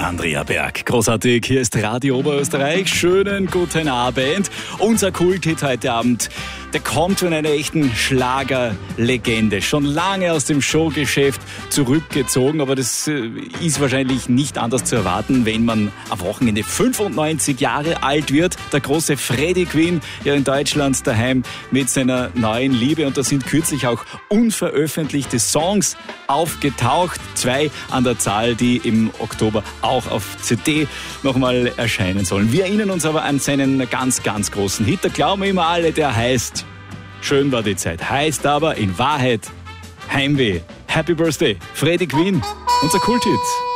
Andrea Berg. Großartig, hier ist Radio Oberösterreich. Schönen guten Abend. Unser Kulthit heute Abend, der kommt von einer echten Schlagerlegende. Schon lange aus dem Showgeschäft zurückgezogen, aber das ist wahrscheinlich nicht anders zu erwarten, wenn man am Wochenende 95 Jahre alt wird. Der große Freddie Quinn, ja in Deutschland daheim mit seiner neuen Liebe. Und da sind kürzlich auch unveröffentlichte Songs aufgetaucht. 2 an der Zahl, die im Oktober auch auf CD nochmal erscheinen sollen. Wir erinnern uns aber an seinen ganz, ganz großen Hit. Da glauben wir immer alle, der heißt Schön war die Zeit. Heißt aber in Wahrheit Heimweh. Happy Birthday, Freddie Quinn, unser Kulthit.